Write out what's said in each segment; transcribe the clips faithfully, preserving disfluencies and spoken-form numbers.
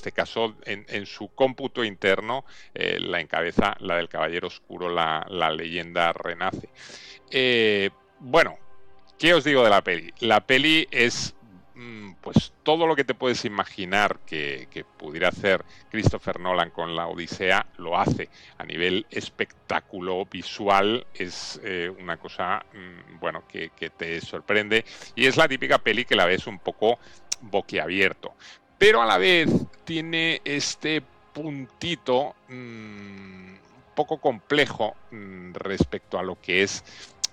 este caso, en, en su cómputo interno, eh, la encabeza la del Caballero Oscuro, la, la leyenda renace. Eh, bueno, ¿qué os digo de la peli? La peli es pues todo lo que te puedes imaginar que, que pudiera hacer Christopher Nolan con la Odisea, lo hace. A nivel espectáculo visual es eh, una cosa, mmm, bueno, que, que te sorprende, y es la típica peli que la ves un poco boquiabierto, pero a la vez tiene este puntito mmm, un poco complejo mmm, respecto a lo que es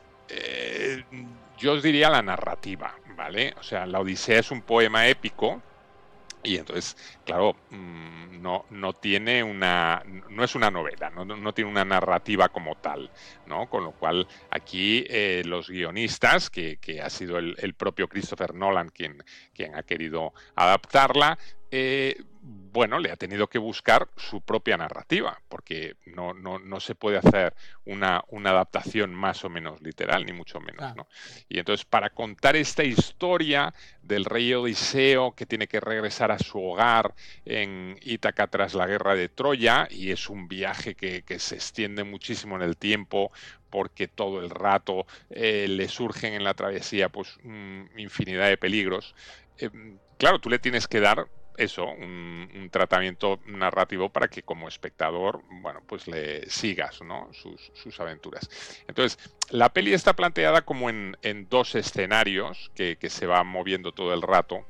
eh, yo os diría la narrativa, ¿vale? O sea, la Odisea es un poema épico y entonces, claro, no, no tiene una, no es una novela, no, no tiene una narrativa como tal, ¿no? Con lo cual aquí eh, los guionistas, que, que ha sido el, el propio Christopher Nolan quien, quien ha querido adaptarla, eh, bueno, le ha tenido que buscar su propia narrativa, porque no, no, no se puede hacer una, una adaptación más o menos literal, ni mucho menos, Claro. ¿no? Y entonces, para contar esta historia del rey Odiseo que tiene que regresar a su hogar en Ítaca tras la guerra de Troya, y es un viaje que, que se extiende muchísimo en el tiempo, porque todo el rato eh, le surgen en la travesía pues mmm, infinidad de peligros. Eh, claro, tú le tienes que dar eso, un, un tratamiento narrativo para que como espectador, bueno, pues le sigas, ¿no? sus, sus aventuras. Entonces, la peli está planteada como en, en dos escenarios que, que se van moviendo todo el rato.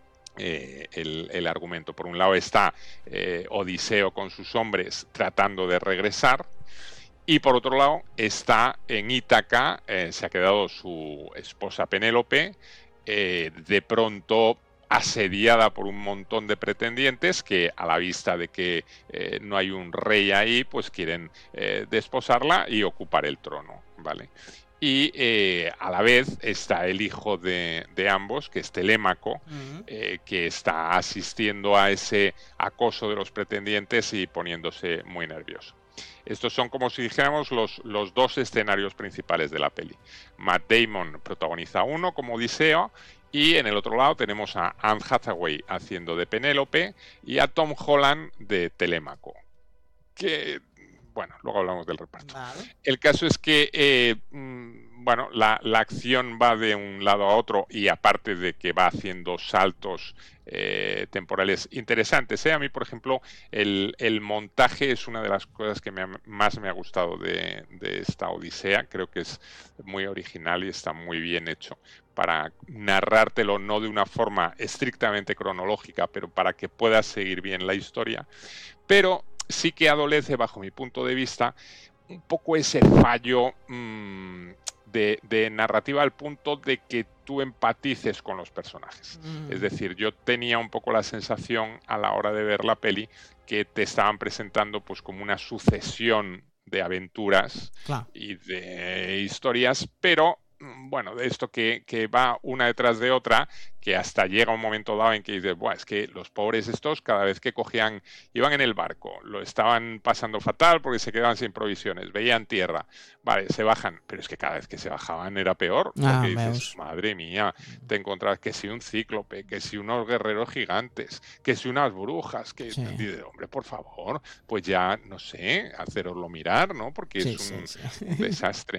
Eh, el, el argumento. Por un lado está eh, Odiseo con sus hombres tratando de regresar, y por otro lado está en Ítaca, eh, se ha quedado su esposa Penélope, eh, de pronto asediada por un montón de pretendientes que, a la vista de que eh, no hay un rey ahí, pues quieren eh, desposarla y ocupar el trono, ¿vale? Y eh, a la vez está el hijo de, de ambos, que es Telémaco, Uh-huh. eh, que está asistiendo a ese acoso de los pretendientes y poniéndose muy nervioso. Estos son, como si dijéramos, los, los dos escenarios principales de la peli. Matt Damon protagoniza uno como Odiseo, y en el otro lado tenemos a Anne Hathaway haciendo de Penélope y a Tom Holland de Telémaco. Que, bueno, luego hablamos del reparto. Vale. El caso es que, eh, bueno, la, la acción va de un lado a otro, y aparte de que va haciendo saltos eh, temporales interesantes. ¿eh? A mí, por ejemplo, el, el montaje es una de las cosas que me ha, más me ha gustado de, de esta Odisea. Creo que es muy original y está muy bien hecho para narrártelo no de una forma estrictamente cronológica, pero para que puedas seguir bien la historia. Pero sí que adolece, bajo mi punto de vista, un poco ese fallo mmm, de, de narrativa, al punto de que tú empatices con los personajes. Mm. Es decir, yo tenía un poco la sensación a la hora de ver la peli que te estaban presentando pues como una sucesión de aventuras, claro, y de historias, pero bueno, de esto que, que va una detrás de otra, que hasta llega un momento dado en que dices, buah, es que los pobres estos, cada vez que cogían, iban en el barco, lo estaban pasando fatal porque se quedaban sin provisiones, veían tierra, vale, se bajan, pero es que cada vez que se bajaban era peor, porque Ah, dices, veus. madre mía, te encontrás que si un cíclope, que si unos guerreros gigantes, que si unas brujas, que Sí. dices, hombre, por favor, pues ya, no sé, haceroslo mirar, ¿no? Porque Sí, es un, sí, sí. un desastre.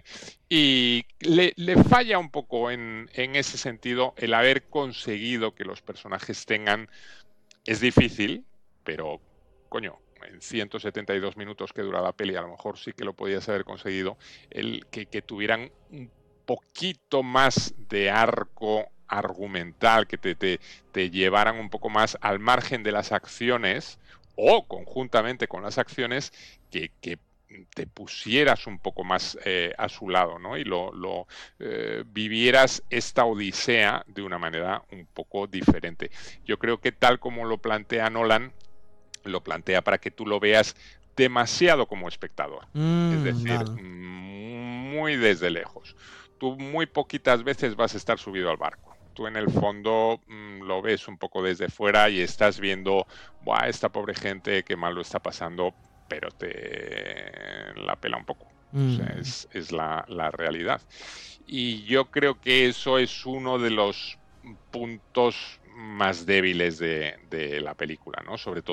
Y le, le falla un poco en, en ese sentido el haber conseguido que los personajes tengan, es difícil, pero coño, en ciento setenta y dos minutos que dura la peli, a lo mejor sí que lo podías haber conseguido, el que, que tuvieran un poquito más de arco argumental, que te, te, te llevaran un poco más al margen de las acciones, o conjuntamente con las acciones, que, que te pusieras un poco más eh, a su lado, ¿no? Y lo, lo eh, vivieras esta odisea de una manera un poco diferente. Yo creo que tal como lo plantea Nolan, lo plantea para que tú lo veas demasiado como espectador. Mm, es decir, vale. muy desde lejos. Tú muy poquitas veces vas a estar subido al barco. Tú en el fondo mmm, lo ves un poco desde fuera y estás viendo, buah, esta pobre gente que mal lo está pasando, pero te la pela un poco. Mm. O sea, es, es la, la realidad. Y yo creo que eso es uno de los puntos más débiles de, de la película, ¿no? Sobre todo